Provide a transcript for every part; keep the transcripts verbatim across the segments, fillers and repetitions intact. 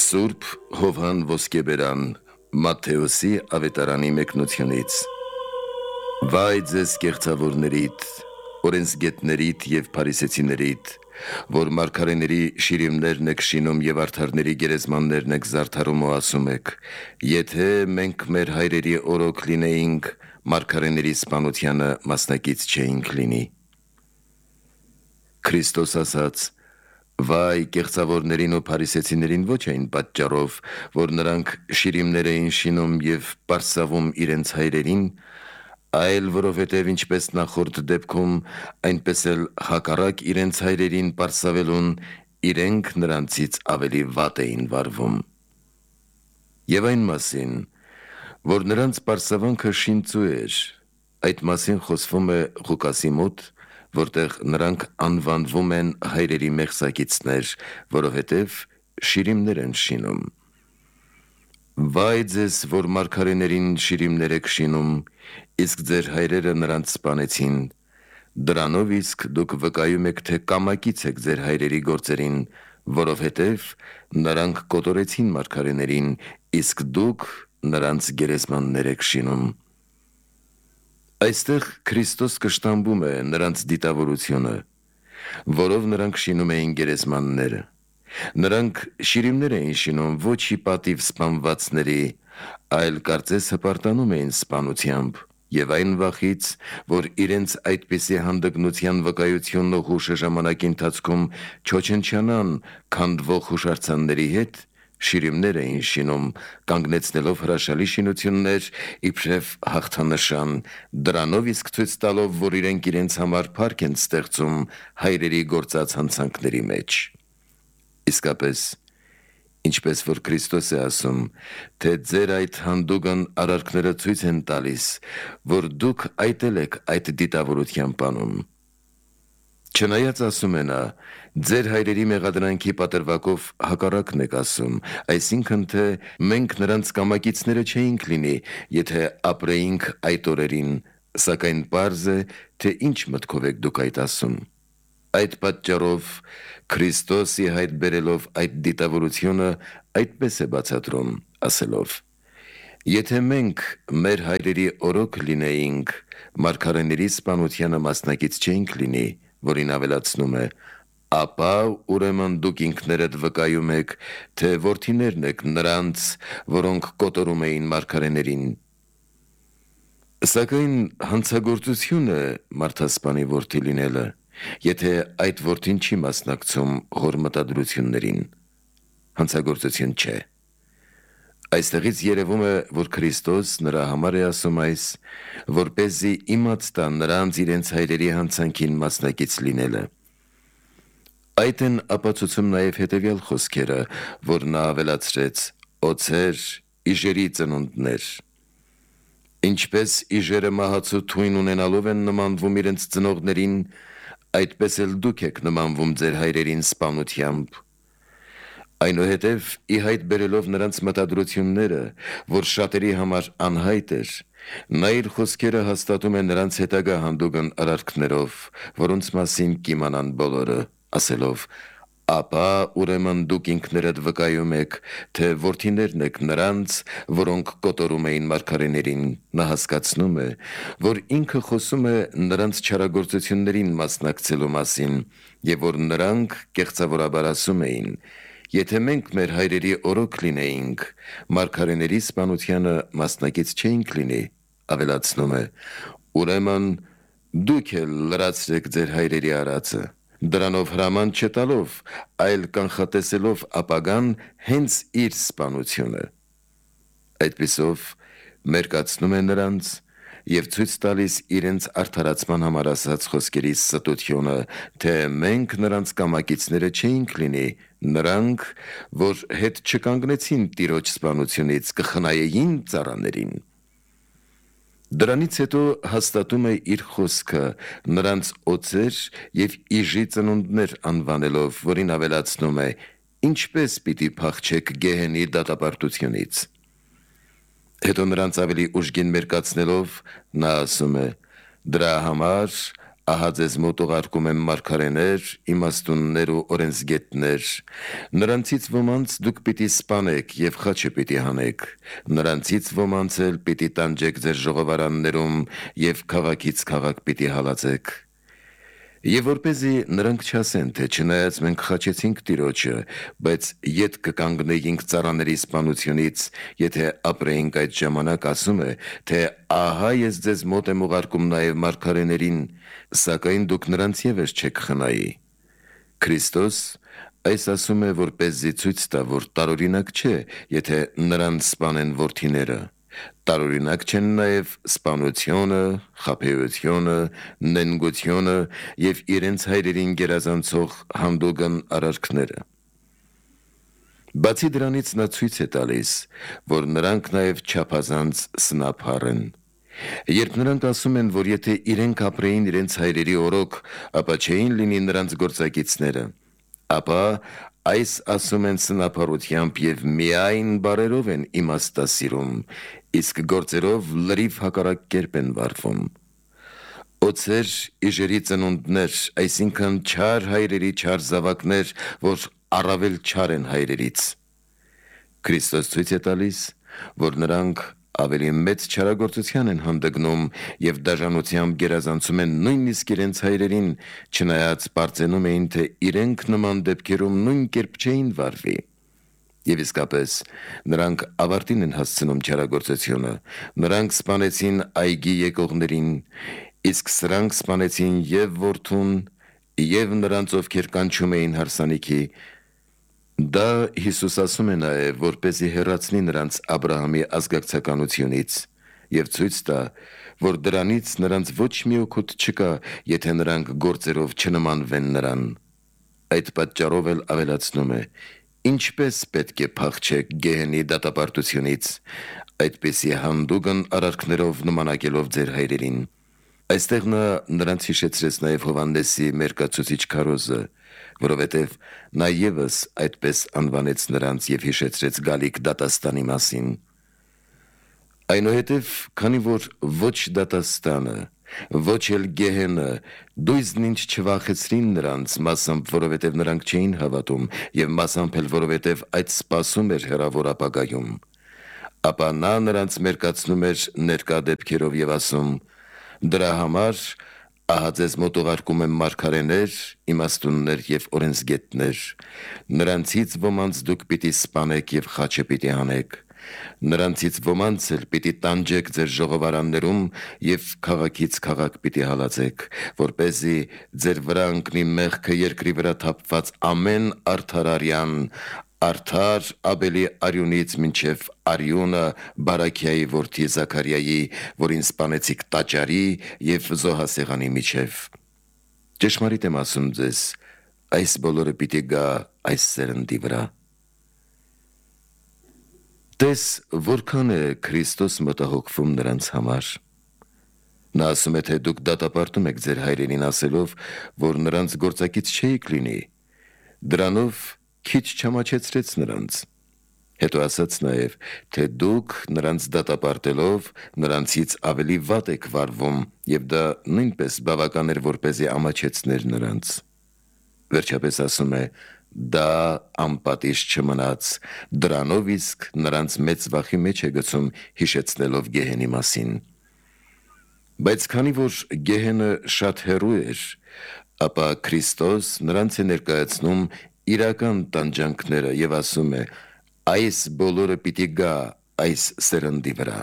Սուրբ Հովհան Ոսկեբերան Մատթեոսի ավետարանի մեկնությունից Վայ ձեզ կեղծավորներիդ, օրենսգետներիդ և փարիսեցիներիդ, որ մարգարեների շիրիմներն եք շինում և արդարների գերեզմաններն եք զարդարում ու ասում եք. եթե մենք մեր հայրերի օրոք լինեինք, մարգարեների սպանությանը մասնակից չէինք լինի։ Քրիստոս ասաց. Վայ կեղծավորներին ու փարիսեցիներին ոչ այն պատճառով, որ նրանք շիրիմներ էին շինում և պարսավում իրենց հայրերին, այլ որովհետև ինչպես նախորդ դեպքում, այնպես էլ հակառակ իրենց հայրերին պարսավելուն, իրենք նրանցից ավելի վատ էին վարվում։ Եվ այն մասին, որ նրանց պարսավանքը շինծու էր, այդ մասին խոսվում է Ղուկասի մոտ, որտեղ նրանք անվանվում են հայրերի մեղսակիցներ, որովհետև շիրիմներ են շինում։ Վայ ձեզ, որ մարգարեներին շիրիմներ եք շինում, իսկ ձեր հայրերը նրանց սպանեցին, դրանով իսկ դուք վկայում եք, թե կամակից եք ձեր հայրերի գործերին, որովհետև նրանք կոտորեցին մարգարեներին, իսկ դուք նրանց գերեզմաններ եք շինում։ Այստեղ Քրիստոս կշտամբում է նրանց դիտավորությունը, որով նրանք շինում էին գերեզմանները։ Նրանք շիրիմներ էին շինում ոչ ի պատիվ սպանվածների, այլ կարծես հպարտանում էին սպանությամբ և այն վախից, որ իրենց այդպիսի հանդգնության վկայությունն ու հուշը ժամանակի ընթացքում չոչնչանան քանդվող հուշարձանների հետ, շիրիմներ էին շինում, կանգնեցնելով հրաշալի շինություններ իբրև հաղթանշան, դրանով իսկ ցույց տալով, որ իրենք իրենց համար փառք են ստեղծում հայրերի գործած հանցանքների մեջ։ Իսկապես, ինչպես որ Քրիստոս է ասում, թե ձեր այդ հանդուգն արարքները ցույց են տալիս, որ դուք այտել եք այդ դիտավորության բանում։ Չնայած ասում է նա, ձեր հայրերի մեղադրանքի պատրվակով հակառակն եք ասում, այսինքն թե մենք նրանց կամակիցները չէինք լինի, եթե ապրեինք այդ օրերին, սակայն պարզ է, թե ինչ մտքով եք դուք այդ ասում։ Այդ պատճառով Քրիստոսի հայտ բերելով այդ դիտավորությունը այդպես է բացատրում, ասելով. Եթե մենք մեր հայրերի օրոք լինեինք, մարգարեների սպանությանը մասնակից չէինք լինի, որին ավելացնում է, ապա ուրեմն դուք ինքներդ վկայում եք, թե որդիներն եք նրանց, որոնք կոտորում էին մարգարեներին։ Սակայն հանցագործություն է մարդասպանի որդի լինելը, եթե այդ որդին չի մասնակցում հոր մտադրություններին, հանցագործություն չէ։ Այստեղից երևում է, որ Քրիստոս նրա համար է ասում այս, որպեսզի իմաց տա նրանց իրենց հայրերի հանցանքին մասնակից լինելը։ Այդ են ապացուցում նաև հետևյալ խոսքերը, որ նա ավելացրեց. օձեր, իժերի ծնունդներ։ Ինչպես իժերը մահացու թույն ունենալով են նմանվում իրենց ծնողներին, այդպես էլ դուք եք նմանվում ձեր հայրերին սպանությամբ։ Այնուհետև ի հայտ բերելով նրանց մտադրությունները, որ շատերի համար անհայտ էր, նա իր խոսքերը հաստատում է նրանց հետագա հանդուգն արարքներով, որոնց մասին կիմանան բոլորը, ասելով. ապա ուրեմն դուք ինքներդ վկայում եք, թե որդիներն եք նրանց, որոնք կոտորում էին մարգարեներին, նա հասկացնում է, որ ինքը խոսում է նրանց չարագործություններին մասնակցելու մասին, և որ նրանք կեղծավորաբար ասում էին. եթե մենք մեր հայրերի օրոք լինեինք, մարգարեների սպանությանը մասնակից չէինք լինի, ավելացնում է. ուրեմն դուք էլ լրացրեք ձեր հայրերի արածը, դրանով հրաման չտալով, այլ կանխատեսելով ապագան հենց իր սպանությունը։ Այդպիսով մերկացնում է նրանց և ցույց տալիս իրենց արդարացման համար ասած խոսքերի ստությունը, թե մենք նրանց կամակիցները չէինք լինի, նրանք, որ հետ չկանգնեցին տիրոջ սպանությունից, կխնայեին ծառաներին։ Դրանից հետո հաստատում է իր խոսքը նրանց օձեր և իժի ծնունդներ անվանելով, որին ավելացնում է. ինչպես պիտի փախչեք գեհենի դատապարտությունից։ Հետո նրանց ավելի ուժգին մերկացնելով, նա ասում է. դրա համար Ահա ձեզ մոտ ուղարկում եմ մարգարեներ, իմաստուններ ու օրենսգետներ, նրանցից ոմանց դուք պիտի սպանեք և խաչը պիտի հանեք, նրանցից ոմանց էլ պիտի տանջեք ձեր ժողովարաններում և քաղաքից քաղաք պիտի հալածեք։ Եվ որպեսզի նրանք չասեն, թե չնայած մենք խաչեցինք Տիրոջը, բայց ետ կկանգնեինք ծառաների սպանությունից, եթե ապրեինք այդ ժամանակ, ասում է, թե ահա ես ձեզ մոտ եմ ուղարկում նաև մարգարեներին, սակայն դուք նրանց ևս չեք խնայի։ Քրիստոս այս ասում է, որպեսզի ցույց տա, որ տարօրինակ չէ, եթե նրան սպանեն որդիները։ Տարօրինակ չեն նաև սպանությունը, խաբեությունը, նենգությունը և իրենց հայրերին գերազանցող հանդուգն արարքները։ Բացի դրանից նա ցույց է տալիս, որ նրանք նաև չափազանց սնափառ են։ Երբ նրանք ասում են, որ եթե իրենք ապրեին իրենց հայրերի օրոք, ապա չէին լինի նրանց գործակիցները, ապա այս ասում են սնափառությամբ և միայն բառերով են իմաստասիրում, իսկ գործերով լրիվ հակառակ կերպ են վարվում։ Օձեր իժերի ծնունդներ, այսինքն չար հայրերի չար զավակներ, որ առավել չար են հայրերից։ Քրիստոս ցույց է տալիս, որ նրանք ավելի մեծ չարագործության են հանդգնում և դաժանությամբ գերազանցում են նույնիսկ իրենց հայրերին, չնայած պարծենում էին, թե իրենք նման դեպքերում նույն կերպ չէին վարվի։ Եվ իսկապես նրանք ավարտին են հասցնում չարագործությունը, նրանք սպանեցին այգի եկողներին, իսկ սրանք սպանեցին և որդուն, և նրանց, ովքեր կանչում էին հարսանիքի։ Դա Հիսուս ասում է նաև, որպեսզի հեռացնի նրանց Աբրահամի ազգակցականությունից և ցույց տա, որ դրանից նրանց ոչ մի օգուտ չկա, եթե նրանք գործերով չնմանվեն նրան։ Այդ պատճառով էլ ավելացնում է. ինչպես պետք է փախչեք գեհենի դատապարտությունից, այդպիսի հանդուգն արարքներով նմանակելով ձեր հայրերին։ Այստեղ նա նրանց հիշեցրեց նաև Հովհաննեսի մերկացուցիչ քարոզը, որովհետև նա ևս այդպես անվանեց նրանց և հիշեցրեց գալիք դատաստանի մասին։ Այնուհետև, քանի որ ոչ դատաստանը, ոչ էլ գեհենը դույզն ինչ չվախեցրին նրանց, մասամբ որովհետև նրանք չէին հավատում և մասամբ էլ որովհետև այդ սպասում էր հեռավոր ապագայում, ապա նա նրանց մերկացնում էր ներկա դեպքերով և ասում. «Դրա համար ահա ձեզ մոտ ուղարկում եմ մարգարեներ, իմաստուններ և օրենսգետներ, նրանցից ոմանց դուք պիտի սպանեք և խաչը պիտի հանեք, նրանցից ոմանց էլ պիտի տանջեք ձեր ժողովարաններում և քաղաքից քաղաք պիտի հալածեք, որպեսզի ձեր վրա ընկնի մեղքը երկրի վրա թափված ամեն արդար արյան, արդար Աբելի արյունից մինչև արյունը Բարաքիայի որդի Զաքարիայի, որին սպանեցիք տաճարի և զոհասեղանի միջև։ Ճշմարիտ եմ ասում ձեզ, այս բոլորը պիտի գա այս սերնդի վրա»։ Տես որքան է Քրիստոս մտահոգվում նրանց համար։ Նա ասում է, թե դուք դատապարտում եք ձեր հայրերին ասելով, որ նրանց գործակից չէիք լինի, դրանով քիչ չամաչեցրեց նրանց։ Հետո ասաց նաև, թե դուք նրանց դատապարտելով նրանցից ավելի վատ եք վարվում և դա նույնպես բավական էր, որպեսզի ամաչեցներ նրանց։ Վերջապես ասում է. դա անպատիժ չմնաց, դրանով իսկ նրանց մեծ վախի մեջ է գցում, հիշեցնելով գեհենի մասին։ Բայց քանի որ գեհենը շատ հեռու էր, ապա Քրիստոս նրանց է ներկայացնում իրական տանջանքները և ասում է. այս բոլորը պիտի գա այս սերնդի վրա։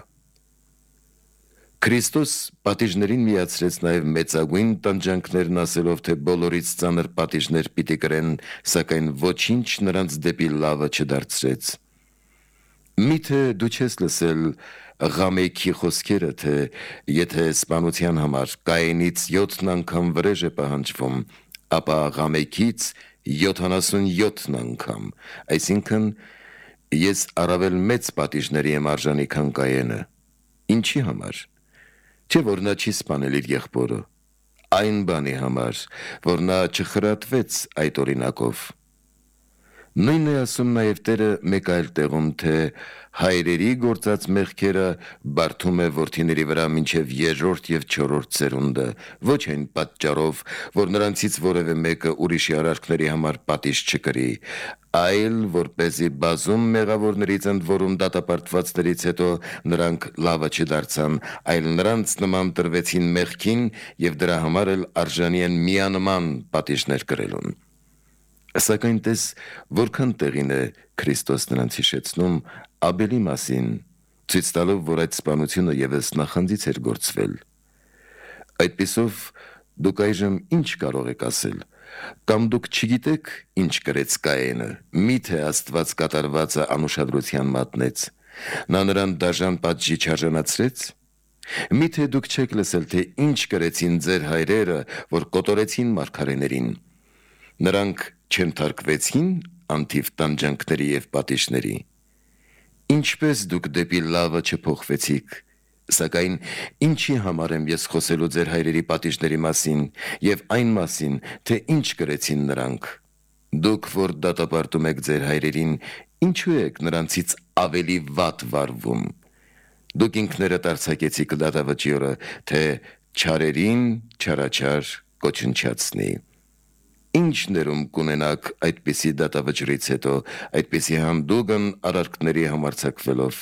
Քրիստոս պատիժներին միացրեց նաև մեծագույն տանջանքներն ասելով, թե բոլորից ծանր պատիժներ պիտի կրեն, սակայն ոչինչ նրանց դեպի լավը չդարձրեց։ Միթե դու չես լսել Ղամեքի խոսքերը, թե եթե սպանության համար Կայենից յոթ անգամ վրեժ է պահանջվում, ապա Ղամեքից յոթանասունյոթ անգամ, այսինքն ես առավել մեծ պատիժների եմ արժանի, քան Կայենը։ Ինչի համար։ Չէ՞ որ նա չի սպանել իր եղբորը, այն բանի համար, որ նա չխրատվեց այդ օրինակով։ Նույնն է ասում նաև Տերը մեկ այլ տեղում, թե հայրերի գործած մեղքերը բարդում է որդիների վրա մինչև երրորդ և չորրորդ սերունդը, ոչ այն պատճառով, որ նրանցից որևէ մեկը ուրիշի արարքների համար պատիժ չկրի, այլ որպեսզի բազում մեղավորներից ընդ որում դատապարտվածներից հետո նրանք լավը չդարձան, այլ նրանց նման տրվեցին մեղքին և դրա համար էլ արժանի են միանման պատիժներ կրելուն։ Սակայն տես, որքան տեղին է Քրիստոս նրանց հիշեցնում Աբելի մասին, ցույց տալով, որ այդ սպանությունը ևս նախանձից էր գործվել։ Այդպիսով դուք այժմ ինչ կարող եք ասել, կամ դուք չգիտեք ինչ կրեց Կայենը, միթե Աստված կատարվածը անուշադրության մատնեց, նա նրան դաժան պատժի չարժանացրեց։ Միթե դուք չեք լսել, թե ինչ կրեցին ձեր հայրերը, որ կոտորեցին մարգարեներին։ Նրանք չենթարկվեցին անթիվ տանջանքների և պատիժների։ Ինչպես դուք դեպի լավը չփոխվեցիք, սակայն ինչի համար եմ ես խոսելու ձեր հայրերի պատիժների մասին և այն մասին, թե ինչ կրեցին նրանք։ Դուք, որ դատապարտում եք ձեր հայրերին, ինչու եք նրանցից ավելի վատ վարվում։ Դուք ինքներդ արձակեցիք դատավճի օրը, թե չարերին չարաչար կոչնչացնի։ Ինչ ներում կունենաք այդպիսի դատավճռից հետո, այդպիսի հանդուգն արարքների համարձակվելով։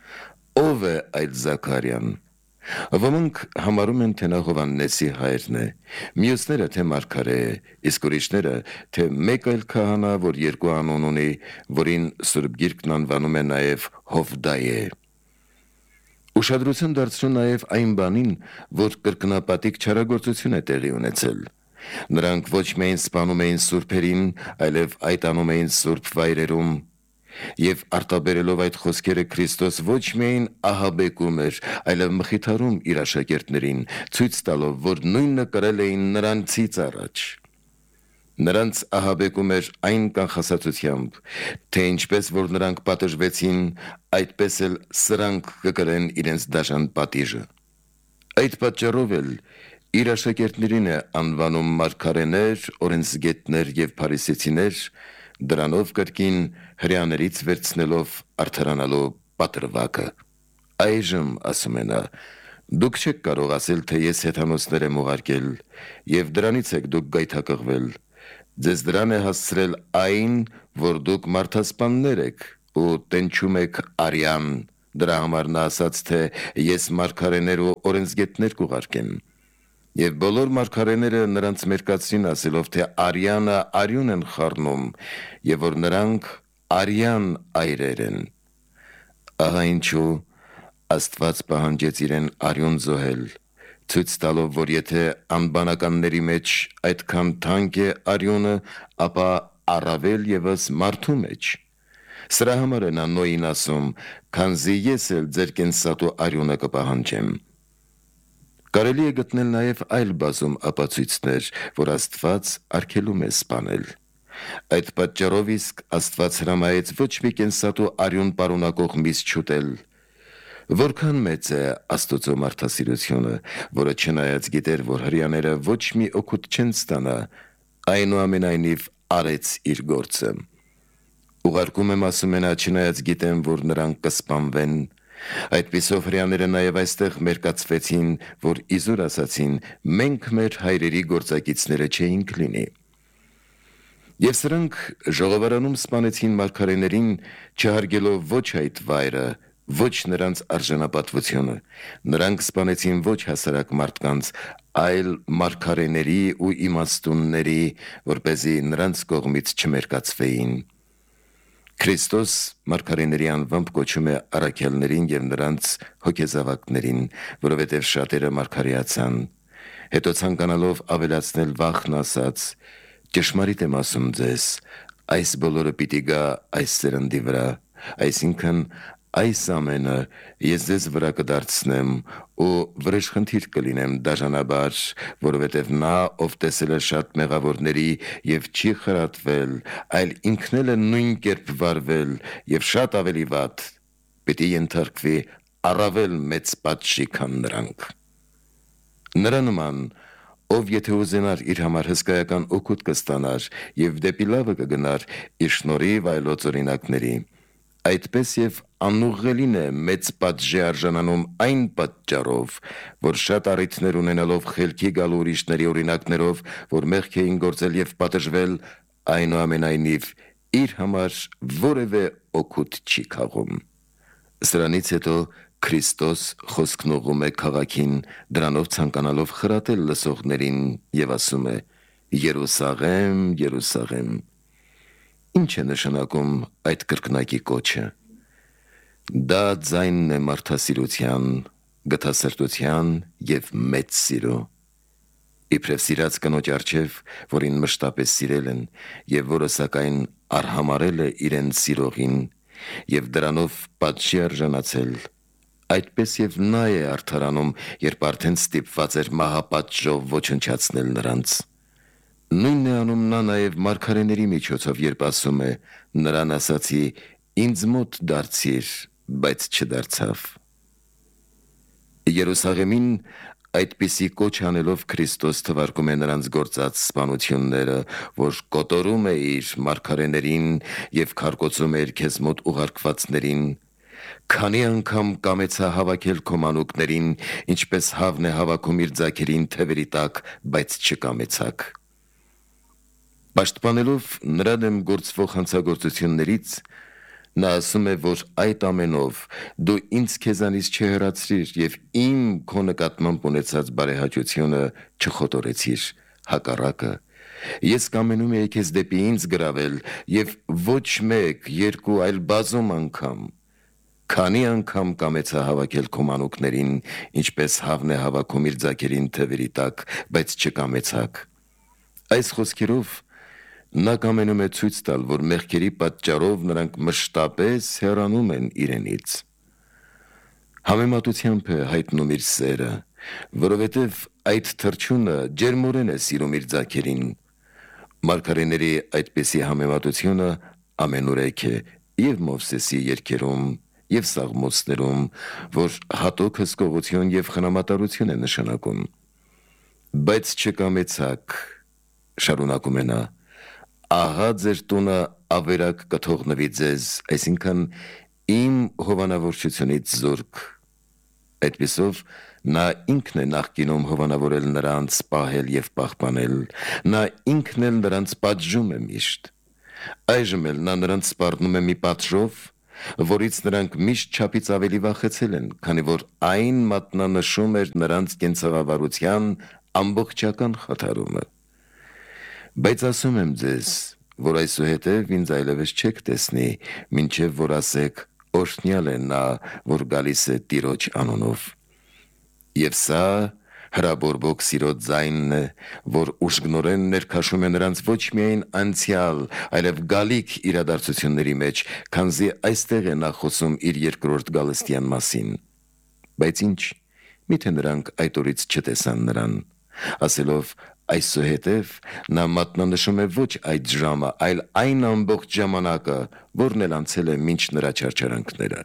Ո՞վ է այդ Զաքարիան։ Ոմանք համարում են, թե նա Հովհաննեսի հայրն է, մյուսները, թե մարգարե է, իսկ ուրիշները, թե մեկ այլ քահանա, որ երկու անուն ունի, որին Սուրբ Գիրքն անվանում է նաև Հովդայե։ Ուշադրություն դարձրու նաև այն բանին, որ կրկնապատիկ չարագործություն է տեղի ունեցել։ Նրանք ոչ միայն սպանում էին սուրբերին, այլև այդ անում էին սուրբ վայրերում։ Եվ արտաբերելով այդ խոսքերը Քրիստոս ոչ միայն ահաբեկում էր, այլև մխիթարում իր աշակերտներին, ցույց տալով, որ նույնը կրել էին նրանցից առաջ։ Նրանց ահաբեկում էր այն կանխասացությամբ, թե ինչպես որ նրանք պատժվեցին, այդպես էլ սրանք կկրեն իրենց դաժան պատիժը։ Այդ պատճառով էլ իր աշակերտներին է անվանում մարգարեներ, օրենսգետներ և փարիսեցիներ, դրանով կրկին հրեաներից վերցնելով արդարանալու պատրվակը։ Այժմ, ասում է նա, դուք չեք կարող ասել, թե ես հեթանոսներ եմ ուղարկել, և դրանից եք դուք գայթակղվել։ Ձեզ դրան է հասցրել այն, որ դուք մարդասպաններ եք ու տենչում եք արյան, դրա համար նա ասաց, թե ես մարգարեներ ու օրենսգետներ կուղարկեմ։ Եվ բոլոր մարգարեները նրանց մերկացրին ասելով, թե արյանը արյուն են խառնում, և որ նրանք արյան այրեր են։ Ահա ինչու Աստված պահանջեց իրեն արյուն զոհել, ցույց տալով, որ եթե անբանականների մեջ այդքան թանկ է արյունը, ապա առավել ևս մարդու մեջ։ Սրա համար է նա Նոյին ասում, քանզի ես էլ ձեր կենսատու արյունը կպահանջեմ։ Կարելի է գտնել նաև այլ բազում ապացույցներ, որ Աստված արգելում է սպանել։ Այդ պատճառով իսկ Աստված հրամայեց ոչ մի կենսատու արյուն պարունակող միս չուտել։ Որքան մեծ է Աստծո մարդասիրությունը, որը չնայած գիտեր, որ հրեաները ոչ մի օգուտ չեն ստանա, այնուամենայնիվ արեց իր գործը։ Ուղարկում եմ, ասում է նա, չնայած գիտեմ, որ նրանք կսպանվեն։ Այդպիսով հրեաները նաև այստեղ մերկացվեցին, որ իզուր ասացին, մենք մեր հայրերի գործակիցները չէինք լինի։ Եվ սրանք ժողովարանում սպանեցին մարգարեներին, չհարգելով ոչ այդ վայրը, ոչ նրանց արժանապատվությունը։ Նրանք սպանեցին ոչ հասարակ մարդկանց, այլ մարգարեների ու իմաստունների, որպեսզի նրանց կողմից չմերկացվեին։ Քրիստոս մարգարեների անվամբ կոչում է առաքյալներին և նրանց հոգեզավակներին, որովհետև շատերը մարգարեացան։ Հետո ցանկանալով ավելացնել վախն ասաց. ճշմարիտ եմ ասում ձեզ, այս բոլորը պիտի գա այս սերնդի վրա, այսինքն այս ամենը ես ձեզ վրա կդարձնեմ ու վրեժխնդիր կլինեմ դաժանաբար, որովհետև նա, ով տեսել է շատ մեղավորների և չի խրատվել, այլ ինքն էլ է նույն կերպ վարվել և շատ ավելի վատ, պիտի ենթարկվի առավել մեծ պատժի, քան նրանք։ Նրա նման, ով եթե ուզենար իր համար հսկայական օգուտ կստանար եւ դեպի լավը կգնար իր շնորհիվ այլոց օրինակների, այդպես եւ անուղղելին է մեծ պատժի արժանանում այն պատճառով, որ շատ առիթներ ունենալով խելքի գալ ուրիշների օրինակներով, որ մեղք էին գործել եւ պատժվել, այնուամենայնիվ իր համար որևէ օգուտ չի քաղում։ Սրանից հետո Քրիստոս խոսքն ուղղում է քաղաքին, դրանով ցանկանալով խրատել լսողներին եւ ասում է. Երուսաղեմ, Երուսաղեմ։ Ինչ է նշանակում այդ կրկնակի կոչը։ Դա ձայնն է մարդասիրության, գթասրտության եւ մեծ սիրո։ Իբրև սիրած կնոջ առջև, որին մշտապես սիրել են եւ որը սակայն արհամարել է իրեն սիրողին եւ դրանով պատժի արժանացել, այդպես եւ նա է արդարանում, երբ արդեն ստիպված էր մահապատժով ոչնչացնել նրանց։ Նույնն է անում նա նաև մարգարեների միջոցով, երբ ասում է. նրան ասացի, ինձ մոտ դարձիր, բայց չդարձավ։ Երուսաղեմին այդպիսի կոչ անելով Քրիստոս թվարկում է նրանց գործած սպանությունները, որ կոտորում է իր մարգարեներին եւ քարկոծում է իր քեզ մոտ ուղարկվածներին։ Քանի անգամ կամեցա հավաքել քո մանուկներին, ինչպես հավն է հավաքում իր ձագերին թևերի տակ, բայց չկամեցաք։ Պաշտպանելով նրա դեմ գործվող հանցագործություններից, նա ասում է, որ այդ ամենով դու ինձ քեզանից չհեռացրիր եւ իմ քո նկատմամբ ունեցած բարեհաճությունը չխոտորեցիր, հակառակը ես կամենում էի քեզ դեպի ինձ գրավել եւ ոչ մեկ, երկու, այլ բազում անգամ։ Քանի անգամ կամեցա հավաքել քո մանուկներին, ինչպես հավն է հավաքում իր ձագերին թևերի տակ, բայց չկամեցաք։ Այս խոսքերով նա կամենում է ցույց տալ, որ մեղքերի պատճառով նրանք մշտապես հեռանում են իրենից։ Համեմատությամբ է հայտնում իր սերը, որովհետև այդ թրջունը ջերմորեն է սիրում իր ձագերին։ Մարգարեների այդպիսի համեմատությունը ամենուրեք է եւ Մովսեսի երգերում, եւ սաղմոսներում, որ հատուկ հսկողություն եւ խնամատարություն է նշանակում։ Բայց չկամեցաք, շարունակում է նա, ահա ձեր տունը ավերակ կթողնվի ձեզ, այսինքն իմ հովանավորչությունից զուրկ։ Այդպիսով նա ինքն է նախկինում հովանավորել նրանց, պահել եւ պահպանել, նա ինքն էլ նրանց պատժում է միշտ։ Այժմ էլ նա նրանց սպառնում է մի պատժով, որից նրանք միշտ չափից ավելի վախեցել են, քանի որ այն մատնանշում էր նրանց կենցաղավարության ամբողջական խաթարումը։ Բայց ասում եմ ձեզ, որ այսուհետև ինձ այլևս չեք տեսնի, մինչև որ ասեք, օրհնյալ է նա, որ գալիս է Տիրոջ անունով։ Եվ սա հրաբորբոք սիրո ձայնն է, որ ուժգնորեն ներքաշում է նրանց ոչ միայն անցյալ, այլև գալիք իրադարձությունների մեջ, քանզի այստեղ է նա խոսում իր երկրորդ գալստյան մասին։ Բայց ինչ, միթե նրանք այդ օրից չտեսան նրան, ասելով այսուհետև նա մատնանշում է ոչ այդ ժամը, այլ այն ամբողջ ժամանակը, որն էլ անցել է մինչ նրա չարչարանքները։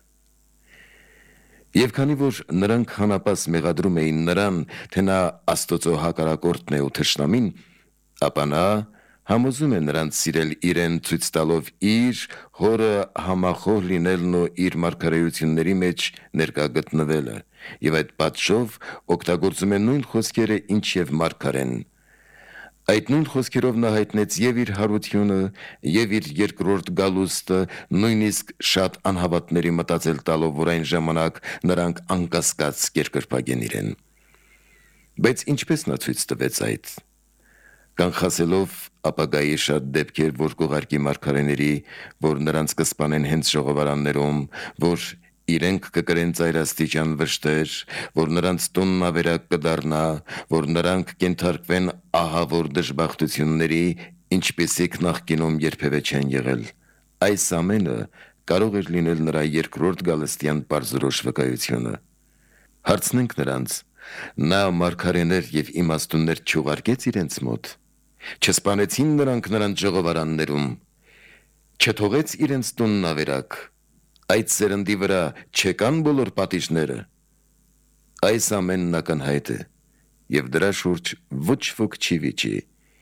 Եվ քանի որ նրանք հանապաս մեղադրում էին նրան, թե նա Աստծո հակառակորդն է ու թշնամին, ապա նա համոզում է նրանց սիրել իրեն, ցույց տալով իր հորը համախոհ լինելն ու իր մարգարեությունների մեջ ներկա գտնվելը, եւ այդ պատժով օգտագործում է նույն խոսքերը, ինչ եւ մարգարեն։ Այդ նույն խոսքերով նա հայտնեց եւ իր հարությունը, եւ իր երկրորդ գալուստը, նույնիսկ շատ անհավատների մտածել տալով, որ այն ժամանակ նրանք անկասկած կերկրպագեն իրեն։ Բայց ինչպես նա ցույց տվեց այդ։ Կանխասելով ապագայի շատ դեպքեր, որ կուղարկի մարգարեների, որ նրանց կսպանեն հենց ժողովարաններում, որ իրենք կկրեն ծայրաստիճան վշտեր, որ նրանց տունն ավերակ կդառնա, որ նրանք կենթարկվեն ահավոր դժբախտությունների, ինչպիսիք նախկինում երբևէ չեն եղել։ Այս ամենը կարող էր լինել նրա երկրորդ գալստյան պարզրոշ վկայությունը։ Հարցնենք նրանց. նա մարգարեներ եւ իմաստուններ չուղարկեց իրենց մոտ, չսպանեցին նրանք նրանց ժողովարաններում, չթողեց իրենց տունն ավերակ, այդ սերնդի վրա չեկան բոլոր պատիժները։ Այս ամենն ակնհայտ է, եւ դրա շուրջ ոչ ոք չի վիճի։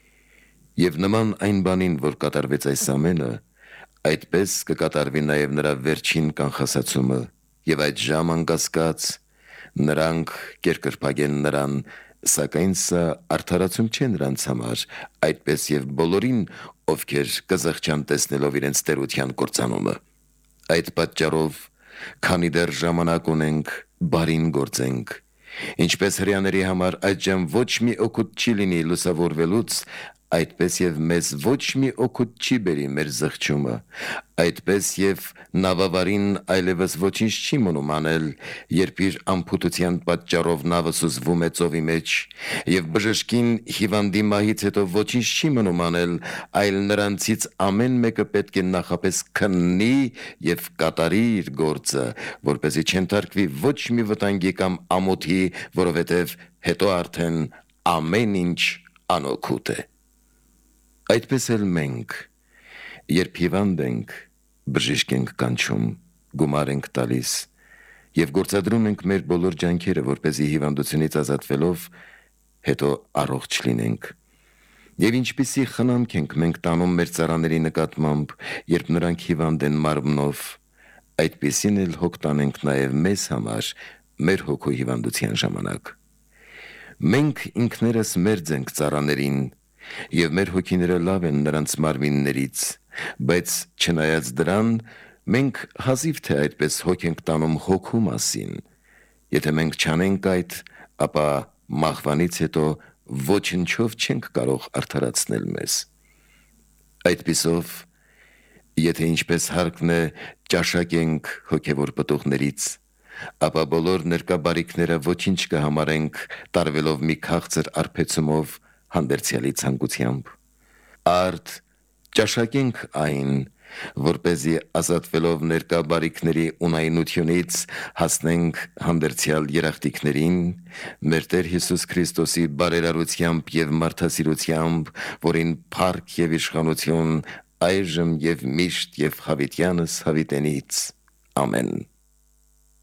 Եվ նման այն բանին, որ կատարվեց այս ամենը, այդպես կկատարվի նաև նրա վերջին կանխասացումը, եւ այդ ժամ անկասկած նրանք կերկրպագեն նրան, սակայն սա արդարացում չէ նրանց համար, այդպես եւ բոլորին, ովքեր կզղջան տեսնելով իրենց տերության կործանումը։ Այդ պատճառով, քանի դեռ ժամանակ ունենք, բարին գործենք, ինչպես հրեաների համար այդժամ ոչ մի օգուտ չի լինի լուսավորվելուց, այդպես եւ մեզ ոչ մի օգուտ չի բերի մեր զղջումը, այդպես եւ նավավարին այլևս ոչինչ չի մնում անել, երբ իր անփութության պատճառով նավը սուզվում է ծովի մեջ, եւ բժշկին հիվանդի մահից հետո ոչինչ չի մնում անել, այլ նրանցից ամեն մեկը պետք է նախապես քննի եւ կատարի իր գործը, որպեսզի չընթարկվի ոչ մի վտանգի կամ ամոթի, որովհետեւ հետո արդեն ամեն ինչ անօգուտ է։ Այդպես էլ մենք, երբ հիվանդ ենք, բժիշկ ենք կանչում, գումար ենք տալիս եւ գործադրում ենք մեր բոլոր ջանքերը, որպեսզի հիվանդությունից ազատվելով հետո առողջ լինենք։ Եվ ինչպիսի խնամք ենք մենք տանում մեր ծառաների նկատմամբ, երբ նրանք հիվանդ են մարմնով, այդպիսին էլ հոգ տանենք նաեւ մեզ համար մեր հոգու հիվանդության ժամանակ։ Մենք ինքներս մերձ ենք ծառաներին, եւ մեր հոգիները լավ են նրանց մարմիններից, բայց չնայած դրան, մենք հազիվ թե այդպես հոգ ենք տանում հոգու մասին։ Եթե մենք չանենք այդ, ապա մահվանից հետո ոչնչով չենք կարող արդարացնել մեզ։ Այդպիսով, եթե ինչպես հարկն է ճաշակենք հոգևոր պտուղներից, ապա բոլոր ներկա բարիքները ոչինչ կհամարենք տարվելով մի քաղցր արբեցումով հանդերձյալի ցանկությամբ։ Արդ ճաշակենք այն, որպեսզի ազատվելով ներկա բարիքների ունայնությունից հասնենք հանդերձյալ երախտիկներին, մեր Տեր Հիսուս Քրիստոսի բարերարությամբ եւ մարդասիրությամբ, որին փառք եւ իշխանություն այժմ եւ միշտ եւ հավիտյանս հավիտենից։ Ամեն։